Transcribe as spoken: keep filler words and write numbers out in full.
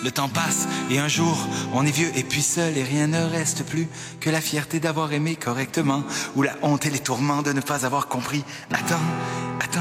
le temps passe et un jour on est vieux et puis seul et rien ne reste plus que la fierté d'avoir aimé correctement ou la honte et les tourments de ne pas avoir compris. Attends, attends.